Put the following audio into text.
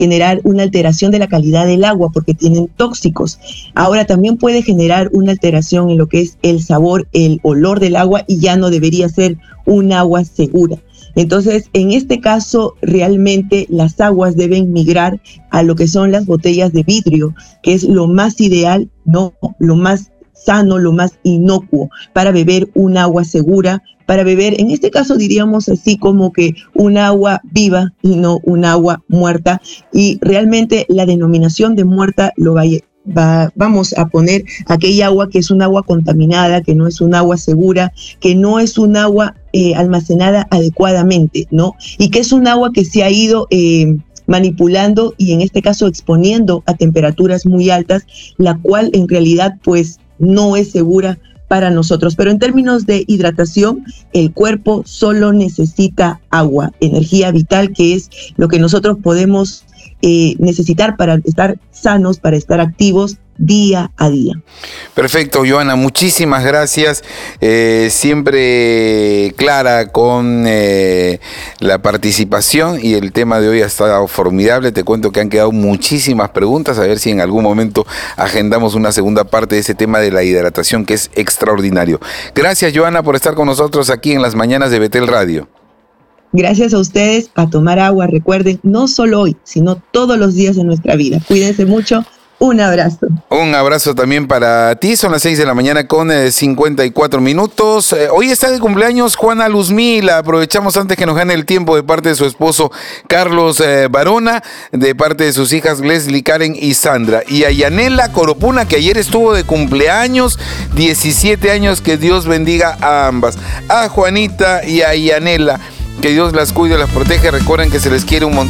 generar una alteración de la calidad del agua porque tienen tóxicos. Ahora también puede generar una alteración en lo que es el sabor, el olor del agua, y ya no debería ser un agua segura. Entonces, en este caso, realmente las aguas deben migrar a lo que son las botellas de vidrio, que es lo más ideal, ¿no? Lo más sano, lo más inocuo para beber un agua segura, para beber, en este caso diríamos así como que un agua viva y no un agua muerta. Y realmente la denominación de muerta vamos a poner aquella agua que es un agua contaminada, que no es un agua segura, que no es un agua almacenada adecuadamente, ¿no? Y que es un agua que se ha ido manipulando y en este caso exponiendo a temperaturas muy altas, la cual en realidad pues no es segura para nosotros. Pero en términos de hidratación, el cuerpo solo necesita agua, energía vital, que es lo que nosotros podemos necesitar para estar sanos, para estar activos día a día. Perfecto, Joana, muchísimas gracias. Siempre clara con la participación, y el tema de hoy ha estado formidable. Te cuento que han quedado muchísimas preguntas, a ver si en algún momento agendamos una segunda parte de ese tema de la hidratación, que es extraordinario. Gracias, Joana, por estar con nosotros aquí en las mañanas de Betel Radio. Gracias a ustedes, a tomar agua, recuerden, no solo hoy, sino todos los días de nuestra vida. Cuídense mucho. Un abrazo. Un abrazo también para ti. Son las 6 de la mañana con 54 minutos. Hoy está de cumpleaños Juana Luzmila. Aprovechamos antes que nos gane el tiempo, de parte de su esposo Carlos Barona, de parte de sus hijas Leslie, Karen y Sandra. Y a Yanela Coropuna, que ayer estuvo de cumpleaños, 17 años. Que Dios bendiga a ambas. A Juanita y a Yanela, que Dios las cuide, las protege. Recuerden que se les quiere un montón.